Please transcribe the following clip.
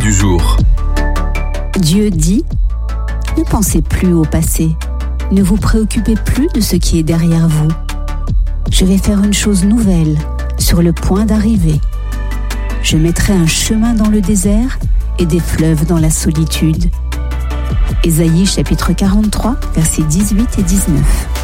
du jour. Dieu dit : ne pensez plus au passé, ne vous préoccupez plus de ce qui est derrière vous. Je vais faire une chose nouvelle, sur le point d'arriver. Je mettrai un chemin dans le désert et des fleuves dans la solitude. Ésaïe chapitre 43, versets 18 et 19.